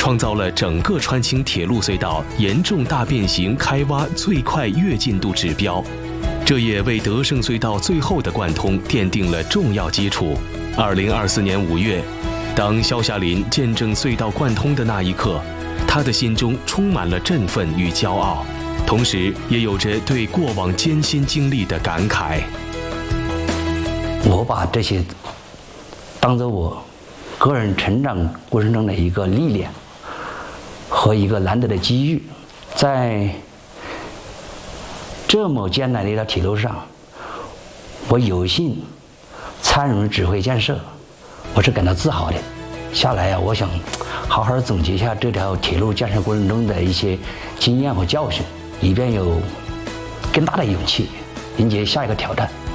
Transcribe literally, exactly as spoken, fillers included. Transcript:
创造了整个川青铁路隧道严重大变形开挖最快跃进度指标，这也为德胜隧道最后的贯通奠定了重要基础。二零二四年五月，当肖夏林见证隧道贯通的那一刻，他的心中充满了振奋与骄傲，同时也有着对过往艰辛经历的感慨。 我把这些当做我个人成长过程中的一个历练和一个难得的机遇，在这么艰难的一条铁路上，我有幸参与指挥建设，我是感到自豪的。下来啊，我想好好总结一下这条铁路建设过程中的一些经验和教训，以便有更大的勇气迎接下一个挑战。